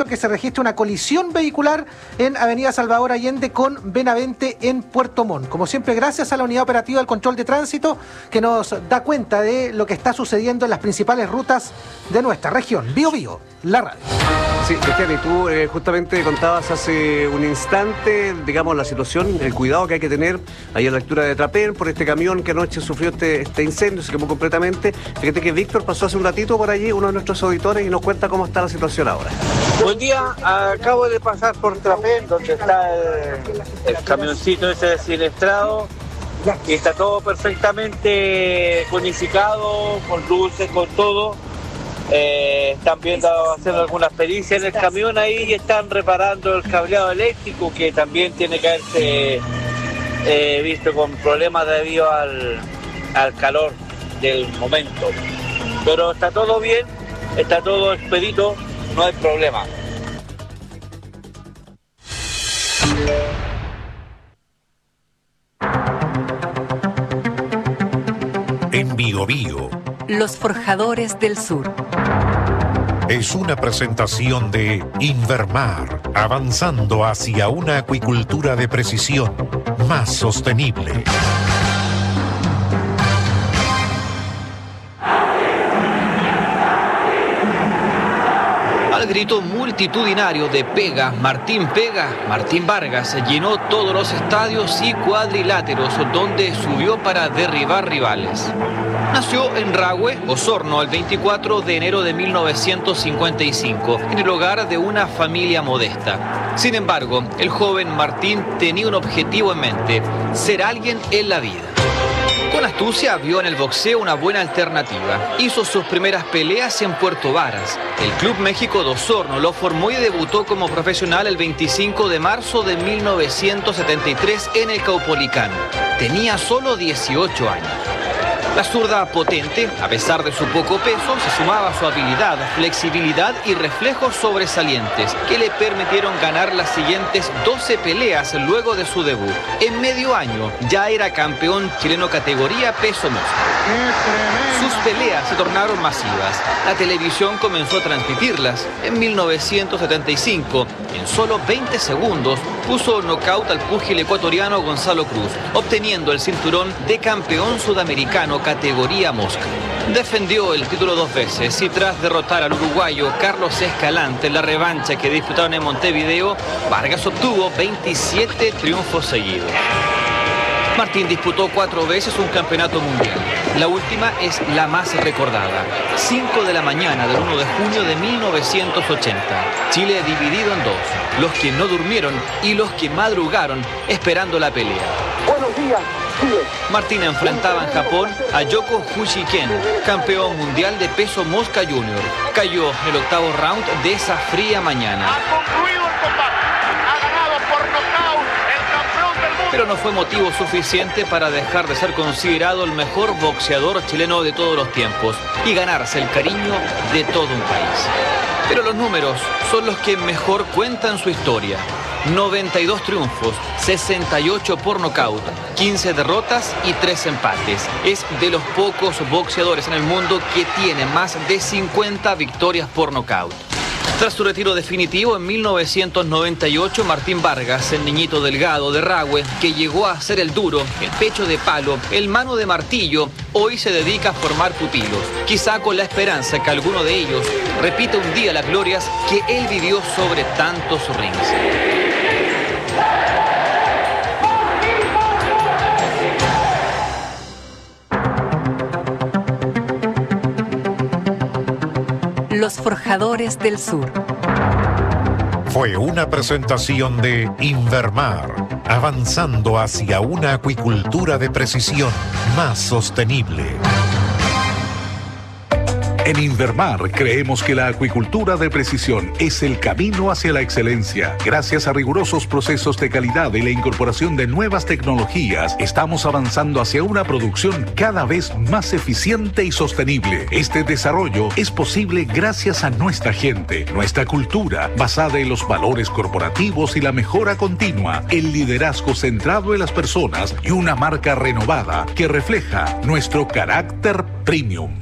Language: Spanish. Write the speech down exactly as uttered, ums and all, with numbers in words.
que se registre una colisión vehicular en Avenida Salvador Allende con Benavente en Puerto Montt. Como siempre, gracias a la Unidad Operativa del Control de Tránsito que nos da cuenta de lo que está sucediendo en las principales rutas de nuestra región. Bío Bío, la radio. Sí, Cristian, y tú eh, justamente contabas hace un instante, digamos, la situación, el cuidado que hay que tener ahí a la altura de Trapén por este camión que anoche sufrió este, este incendio, se quemó completamente. Fíjate que Víctor pasó hace un ratito por allí, uno de nuestros auditores, y nos cuenta cómo está la situación ahora. Buen día, acabo de pasar por Trapén, donde está el, el camioncito ese siniestrado, y está todo perfectamente conificado, con luces, con todo. Eh, están viendo, haciendo algunas pericias en el camión ahí y están reparando el cableado eléctrico que también tiene que haberse eh, visto con problemas debido al, al calor del momento. Pero está todo bien, está todo expedito, no hay problema. En Bío Bío, Los Forjadores del Sur. Es una presentación de Invermar, avanzando hacia una acuicultura de precisión más sostenible. Al grito multitudinario de Pega, Martín Pega, Martín Vargas llenó todos los estadios y cuadriláteros donde subió para derribar rivales. Nació en Rahue, Osorno, el veinticuatro de enero de mil novecientos cincuenta y cinco, en el hogar de una familia modesta. Sin embargo, el joven Martín tenía un objetivo en mente: ser alguien en la vida. Con astucia vio en el boxeo una buena alternativa. Hizo sus primeras peleas en Puerto Varas. El Club México de Osorno lo formó y debutó como profesional el veinticinco de marzo de mil novecientos setenta y tres en el Caupolicán. Tenía solo dieciocho años. La zurda potente, a pesar de su poco peso, se sumaba a su habilidad, flexibilidad y reflejos sobresalientes que le permitieron ganar las siguientes doce peleas luego de su debut. En medio año ya era campeón chileno categoría peso mosca. Sus peleas se tornaron masivas. La televisión comenzó a transmitirlas. En mil novecientos setenta y cinco, en solo veinte segundos, puso nocaut al púgil ecuatoriano Gonzalo Cruz, obteniendo el cinturón de campeón sudamericano categoría mosca. Defendió el título dos veces y tras derrotar al uruguayo Carlos Escalante en la revancha que disputaron en Montevideo, Vargas obtuvo veintisiete triunfos seguidos. Martín disputó cuatro veces un campeonato mundial. La última es la más recordada. cinco de la mañana del uno de junio de mil novecientos ochenta. Chile dividido en dos. Los que no durmieron y los que madrugaron esperando la pelea. Buenos días, Chile. Martín enfrentaba en Japón a Yoko Fushiken, campeón mundial de peso mosca junior. Cayó en el octavo round de esa fría mañana. Ha concluido el combate. Ha ganado por nocaut el campeón del mundo. Pero no fue motivo suficiente para dejar de ser considerado el mejor boxeador chileno de todos los tiempos y ganarse el cariño de todo un país. Pero los números son los que mejor cuentan su historia. noventa y dos triunfos, sesenta y ocho por nocaut, quince derrotas y tres empates. Es de los pocos boxeadores en el mundo que tiene más de cincuenta victorias por nocaut. Tras su retiro definitivo en mil novecientos noventa y ocho, Martín Vargas, el niñito delgado de Rahue, que llegó a ser el duro, el pecho de palo, el mano de martillo, hoy se dedica a formar pupilos, quizá con la esperanza que alguno de ellos repita un día las glorias que él vivió sobre tantos rings. Los Forjadores del Sur. Fue una presentación de Invermar, avanzando hacia una acuicultura de precisión más sostenible. En Invermar creemos que la acuicultura de precisión es el camino hacia la excelencia. Gracias a rigurosos procesos de calidad y la incorporación de nuevas tecnologías, estamos avanzando hacia una producción cada vez más eficiente y sostenible. Este desarrollo es posible gracias a nuestra gente, nuestra cultura, basada en los valores corporativos y la mejora continua, el liderazgo centrado en las personas y una marca renovada que refleja nuestro carácter premium.